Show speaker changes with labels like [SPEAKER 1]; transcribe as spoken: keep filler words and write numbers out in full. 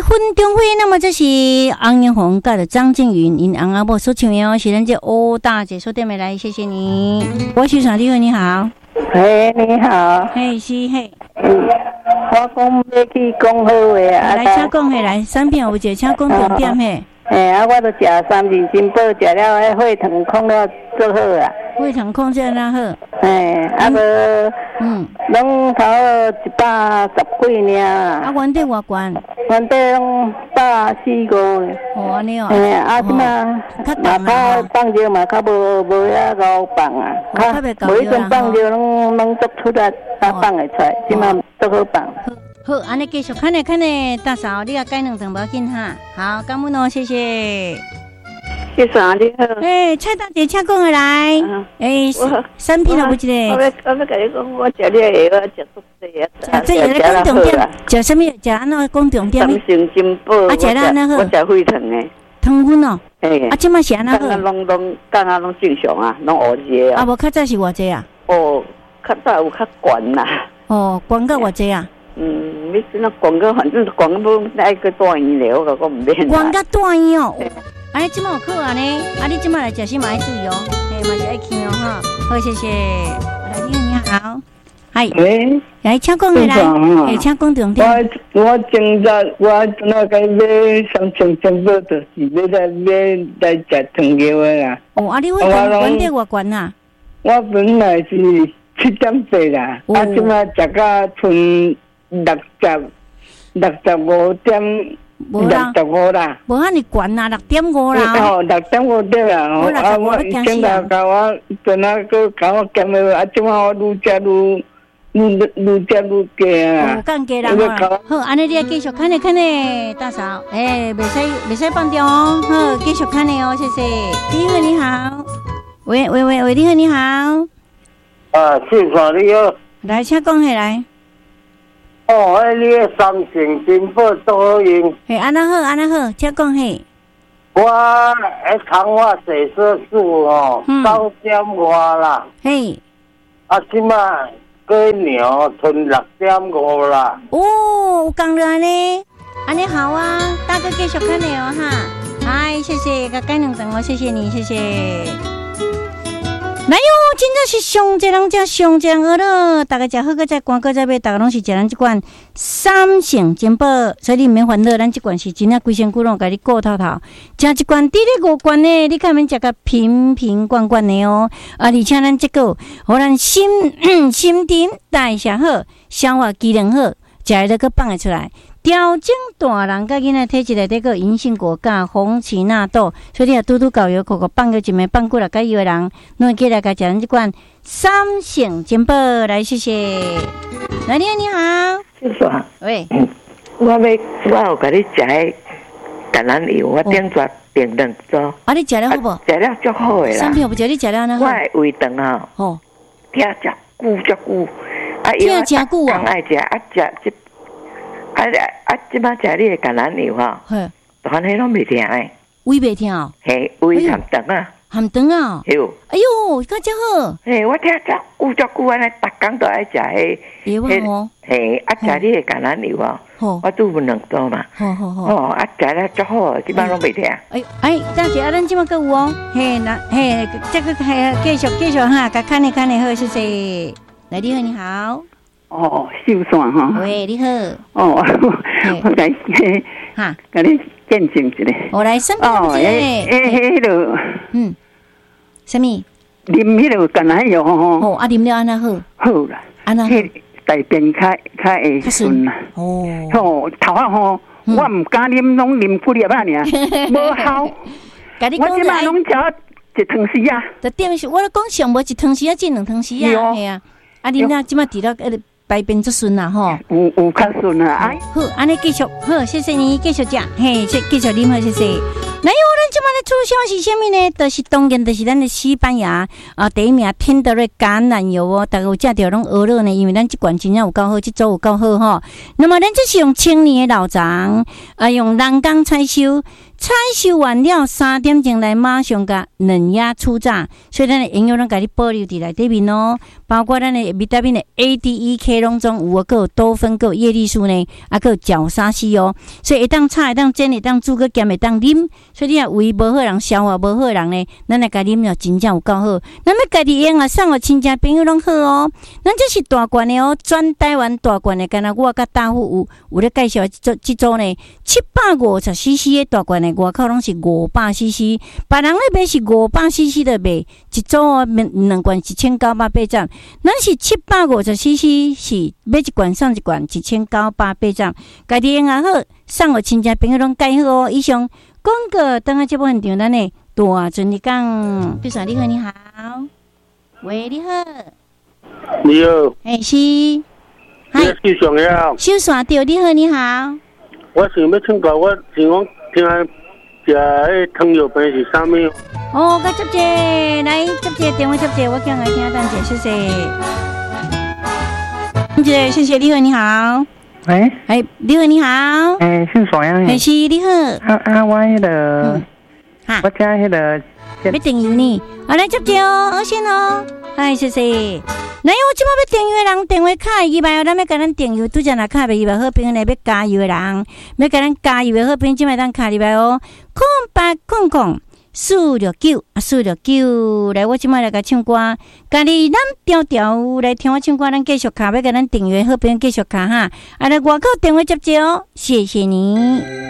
[SPEAKER 1] 分中会，那么这是洪英红跟着张静云因翁阿婆所唱的哦，是咱这欧大姐说对没来，谢谢你。我是啥？你好，你好。
[SPEAKER 2] 嘿，你好。
[SPEAKER 1] 嘿，是嘿。
[SPEAKER 2] 嗯，我讲要去讲好话啊。
[SPEAKER 1] 来，请讲嘿，来，产品有一个，请讲重点嘿。
[SPEAKER 2] 嘿，啊，我都食三日金宝，食了迄血糖控了做好啊。
[SPEAKER 1] 血糖控制哪好？
[SPEAKER 2] 嘿，啊无，
[SPEAKER 1] 嗯，
[SPEAKER 2] 拢头一百十几尔。
[SPEAKER 1] 啊，原底偌悬？
[SPEAKER 2] 原底拢百四五。
[SPEAKER 1] 哦，安尼哦。
[SPEAKER 2] 嘿，啊，即马嘛较放尿嘛，较无无遐够放啊。较无迄阵放尿拢拢做出来，啊放会出来，即马都好放。
[SPEAKER 1] 好，安尼继续看咧看咧，大嫂，你也改两层无要紧哈。好，感恩哦，谢谢。
[SPEAKER 2] 谢谢啊，你好。
[SPEAKER 1] 诶，蔡大姐，请讲下来。诶，产品有一个。
[SPEAKER 2] 我要我要甲你讲，我食了下，我食足济啊。
[SPEAKER 1] 食这个讲重点，食什么？食安怎讲重点？
[SPEAKER 2] 三成金宝。啊，
[SPEAKER 1] 食了安怎好？
[SPEAKER 2] 我食血糖诶。
[SPEAKER 1] 糖分哦。
[SPEAKER 2] 诶。
[SPEAKER 1] 啊，即马是安怎好？
[SPEAKER 2] 刚刚拢拢，刚刚拢正常啊，拢乌些啊。
[SPEAKER 1] 啊，无较早是偌济啊？
[SPEAKER 2] 哦，较早有较悬啦。
[SPEAKER 1] 哦，悬到偌济啊？
[SPEAKER 2] 嗯，你那广告反正广告那个大医疗，我讲唔免。
[SPEAKER 1] 广告大医哦，哎，即马有课啊呢，啊，你即马来食什么爱注意哦，嘿，嘛是爱听哦哈。好，谢谢。来，你好，你好，嗨。
[SPEAKER 3] 喂。
[SPEAKER 1] 来，请讲下来，哎，请讲重点。
[SPEAKER 3] 我我今日我那个买三千金宝，就是要来买来食汤药的啦。
[SPEAKER 1] 哦，啊，你为什么原底偌悬啊？
[SPEAKER 3] 我本来是七点八啦，啊，即马食到剩。六十六十五点六十五啦，
[SPEAKER 1] 无遐尼悬啦，六点五啦。
[SPEAKER 3] 哦，六点五对啦。啊，我以前来甲我，阵仔个甲我减了，啊，即马我愈食愈愈愈食愈加啊。
[SPEAKER 1] 有降价啦。好，安尼你继续看咧看咧，大嫂，诶，袂使袂使放掉哦。好，继续看咧哦，谢谢。你好，你好。喂喂喂喂，你好，你好。
[SPEAKER 4] 啊，谢谢你好。
[SPEAKER 1] 来，请讲下来。
[SPEAKER 4] 哦，迄你个三成金宝多好用。
[SPEAKER 1] 嘿，安那好，安那好，请讲嘿。
[SPEAKER 4] 我迄糖化血色素哦，九点五啦。
[SPEAKER 1] 嘿。
[SPEAKER 4] 啊，即马过牛剩六点五啦。
[SPEAKER 1] 哦，有降落安尼，安尼好啊，大哥继续看你哦哈。嗨，谢谢，甲改两层哦，谢谢你，谢谢。来哟，真正是上济人食上济人好咯，大家食好个再广告再买，大家拢是食咱即款三成金宝，所以你毋免烦恼，咱即款是真正规身躯拢甲你顾透透，食即款滴滴五罐呢，你看免食个瓶瓶罐罐的哦，啊，而且咱即个互咱心心情代谢好，消化机能好，食了个放会出来。调整大人甲囡仔体质内底个银杏果苷、红荠纳豆，所以你若拄拄搞药，口口放个一枚放过来，甲伊个人，拢会记来甲食咱即款三成金宝来，谢谢。来，你好，你好，
[SPEAKER 5] 谢谢。
[SPEAKER 1] 喂，
[SPEAKER 5] 我要我有甲你食迄橄榄油，我顶抓订两组。
[SPEAKER 1] 啊，你食了好无？
[SPEAKER 5] 食了足好诶啦。
[SPEAKER 1] 产品不食你食了呢？
[SPEAKER 5] 我诶胃肠啊，
[SPEAKER 1] 哦，
[SPEAKER 5] 听足久足久，啊，
[SPEAKER 1] 听真久啊，
[SPEAKER 5] 爱食啊食即。啊啊！即摆食你的橄榄油吼，但迄拢袂疼诶，
[SPEAKER 1] 胃袂疼哦，
[SPEAKER 5] 嘿，胃含肠啊，
[SPEAKER 1] 含肠啊，
[SPEAKER 5] 哟，
[SPEAKER 1] 哎呦，较真好，
[SPEAKER 5] 嘿，我听足久足久安尼，逐工都爱食迄，
[SPEAKER 1] 迄哦，
[SPEAKER 5] 嘿，啊食你的橄榄油哦，我煮分两组嘛，
[SPEAKER 1] 好好好，
[SPEAKER 5] 哦，啊食了足好，即摆拢袂疼。
[SPEAKER 1] 哎哎，大姐啊，咱即摆搁有哦，嘿，那嘿，这个嘿，继续继续哈，甲看你看你好，谢谢。来，你好，你好。
[SPEAKER 3] 哦，秀山哈。
[SPEAKER 1] 喂，你好。
[SPEAKER 3] 哦，我来哈，甲你见证一下。
[SPEAKER 1] 我来生病一下。
[SPEAKER 3] 诶诶，迄个，
[SPEAKER 1] 嗯，什么？
[SPEAKER 3] 啉迄个橄榄油吼。
[SPEAKER 1] 哦，啊，啉了安那好。
[SPEAKER 3] 好啦。
[SPEAKER 1] 安那好。
[SPEAKER 3] 大便较较会顺啦。
[SPEAKER 1] 哦。
[SPEAKER 3] 吼，头啊吼，我唔敢啉，拢啉几粒啊尔，无效。我即摆拢食一汤匙啊。
[SPEAKER 1] 就点是，我咧讲上无一汤匙啊，进两汤匙啊，系啊。啊，啉了即摆除了呃。排便足顺啦吼，
[SPEAKER 3] 有有较顺啦，哎，
[SPEAKER 1] 好，安尼继续，好，谢谢你继续食，嘿，继续啉好，谢谢。来，我咱即摆咧促销是啥物呢？就是当然就是咱的西班牙啊，第一名天德瑞橄榄油哦，大家有食着拢学了呢，因为咱即罐真正有够好，即组有够好吼。那么咱这是用青年的老长啊，用人工采收。采收完了三点钟来马上甲嫩芽初榨，所以咱的营养拢甲你保留伫内底面哦。 包括咱的维他命的 A、D、E、K 拢总有啊，还有多酚，还有叶绿素呢，啊，还有角鲨烯哦。所以会当炒，会当煎，会当煮，个咸会当啉。所以你若胃无好人，消化无好人呢，咱来家啉了真正有够好。咱要家己用啊，送互亲戚朋友拢好哦。咱这是大罐的哦，全台湾大罐的，敢若我甲大夫有有咧介绍这这组呢，七百五十 C C 的大罐的，外口拢是五百 C C， 别人咧买是五百 C C 的卖，一组哦，两罐一千九百八十，咱是七百五十 C C， 是买一罐送一罐一千九百八十，家己用啊好，送互亲戚朋友拢介好哦。以上广告等下节目现场，咱的大尊你讲，比如说你好，你好，喂，你好，
[SPEAKER 4] 你好，
[SPEAKER 1] 哎是。
[SPEAKER 4] 你是上呀？
[SPEAKER 1] 小线对，你好，你好。
[SPEAKER 4] 我想要请教，我想讲听下食迄糖尿病是啥物？
[SPEAKER 1] 哦，我接者，来接者电话接者，我叫来听等者，谢谢。姐，谢谢，你好，你好。
[SPEAKER 6] 喂，
[SPEAKER 1] 哎，你好，你好。
[SPEAKER 6] 哎，姓爽呀？
[SPEAKER 1] 哎，是，你好。
[SPEAKER 6] 啊啊，我迄个，
[SPEAKER 1] 哈，
[SPEAKER 6] 我家迄个，
[SPEAKER 1] 要订油呢？好，来接者哦，二线哦。哎，谢谢。来，我即摆要订油的人，电话卡入来哦，咱要甲咱订油，拄则若卡袂入来，好朋友来要加油的人，要甲咱加油的好朋友，即摆当卡入来哦。空八空空四六九啊，四六九，来，我即摆来甲唱歌，家己咱调调来听我唱歌，咱继续卡，要甲咱订油的好朋友继续卡哈。啊，来外口电话接者哦，谢谢你。